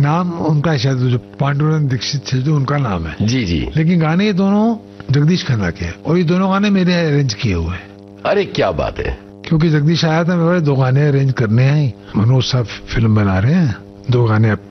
नाम उनका शायद जो पांडुरंग दीक्षित थे जो उनका नाम है जी जी। लेकिन गाने ये दोनों जगदीश खन्ना के और ये दोनों गाने मेरे अरेंज किए हुए हैं। अरे क्या बात है। क्योंकि जगदीश आया था मेरे 2 गाने अरेंज करने हैं, मनोज साहब फिल्म बना रहे हैं, 2 गाने